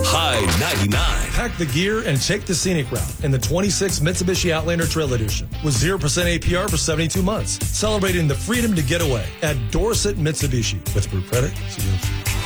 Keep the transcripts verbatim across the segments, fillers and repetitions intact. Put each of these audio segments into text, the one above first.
High ninety-nine. Pack the gear and take the scenic route in the twenty-six Mitsubishi Outlander Trail Edition with zero percent A P R for seventy-two months. Celebrating the freedom to get away at Dorset Mitsubishi. With Group Credit, see you.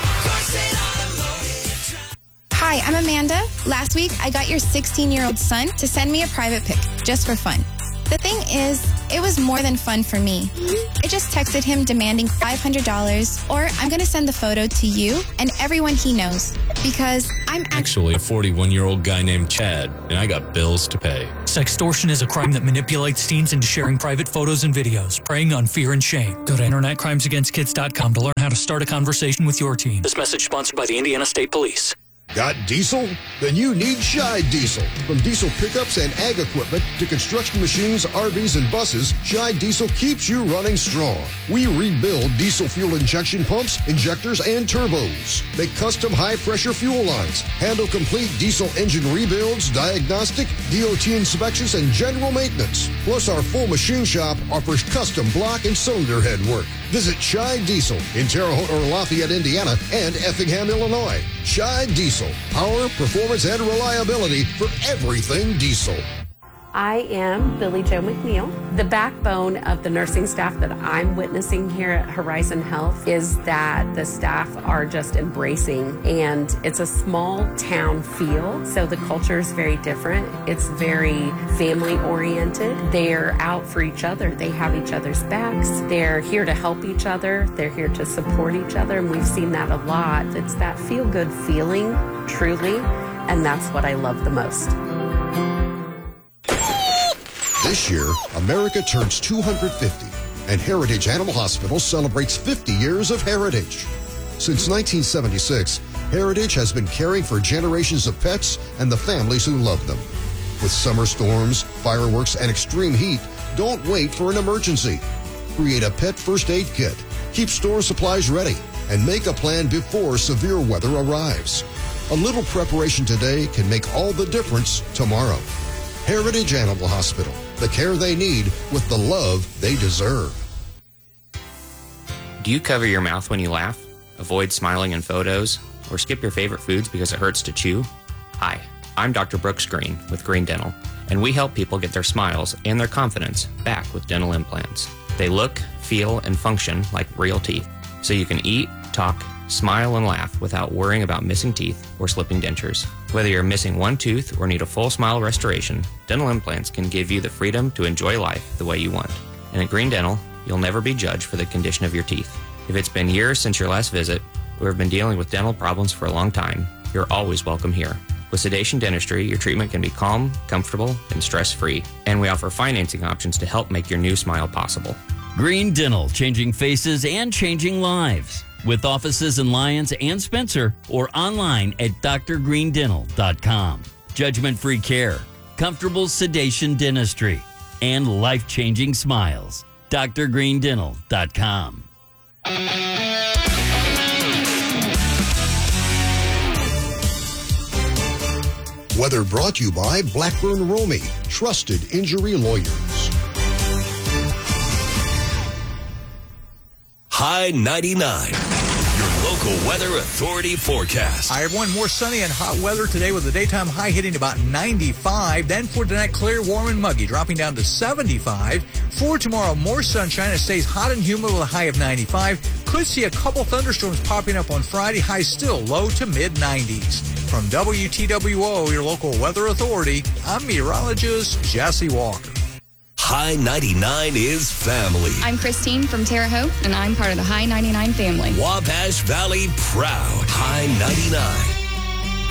Hi, I'm Amanda. Last week, I got your sixteen-year-old son to send me a private pic, just for fun. The thing is, it was more than fun for me. I just texted him demanding five hundred dollars, or I'm going to send the photo to you and everyone he knows, because I'm actually a forty-one-year-old guy named Chad, and I got bills to pay. Sextortion is a crime that manipulates teens into sharing private photos and videos, preying on fear and shame. Go to internet crimes against kids dot com to learn how to start a conversation with your teen. This message sponsored by the Indiana State Police. Got diesel? Then you need Scheid Diesel. From diesel pickups and ag equipment to construction machines, R Vs, and buses, Scheid Diesel keeps you running strong. We rebuild diesel fuel injection pumps, injectors, and turbos. Make custom high-pressure fuel lines. Handle complete diesel engine rebuilds, diagnostic, D O T inspections, and general maintenance. Plus, our full machine shop offers custom block and cylinder head work. Visit Scheid Diesel in Terre Haute or Lafayette, Indiana, and Effingham, Illinois. Scheid Diesel. Power, performance, and reliability for everything diesel. I am Billy Jo McNeil. The backbone of the nursing staff that I'm witnessing here at Horizon Health is that the staff are just embracing, and it's a small town feel, so the culture is very different. It's very family oriented. They're out for each other. They have each other's backs. They're here to help each other. They're here to support each other, and we've seen that a lot. It's that feel-good feeling, truly, and that's what I love the most. This year, America turns two hundred fifty, and Heritage Animal Hospital celebrates fifty years of heritage. Since nineteen seventy-six, Heritage has been caring for generations of pets and the families who love them. With summer storms, fireworks, and extreme heat, don't wait for an emergency. Create a pet first aid kit, keep store supplies ready, and make a plan before severe weather arrives. A little preparation today can make all the difference tomorrow. Heritage Animal Hospital, the care they need with the love they deserve. Do you cover your mouth when you laugh, avoid smiling in photos, or skip your favorite foods because it hurts to chew? Hi, I'm Doctor Brooks Green with Green Dental, and we help people get their smiles and their confidence back with dental implants. They look, feel, and function like real teeth, so you can eat, talk, smile, and laugh without worrying about missing teeth or slipping dentures. Whether you're missing one tooth or need a full smile restoration, dental implants can give you the freedom to enjoy life the way you want. And at Green Dental, you'll never be judged for the condition of your teeth. If it's been years since your last visit, or have been dealing with dental problems for a long time, you're always welcome here. With Sedation Dentistry, your treatment can be calm, comfortable, and stress-free. And we offer financing options to help make your new smile possible. Green Dental, changing faces and changing lives. With offices in Lyons and Spencer, or online at d r green dental dot com. Judgment-free care, comfortable sedation dentistry, and life-changing smiles. d r green dental dot com. Weather brought to you by Blackburn Romy, trusted injury lawyers. High ninety-nine, your local weather authority forecast. Hi, everyone. More sunny and hot weather today with the daytime high hitting about ninety-five. Then for tonight, clear, warm, and muggy, dropping down to seventy-five. For tomorrow, more sunshine. It stays hot and humid with a high of ninety-five. Could see a couple thunderstorms popping up on Friday. High still low to mid nineties. From W T W O, your local weather authority, I'm meteorologist Jesse Walker. High ninety-nine is family. I'm Christine from Terre Haute, and I'm part of the High ninety-nine family. Wabash Valley proud. High ninety-nine.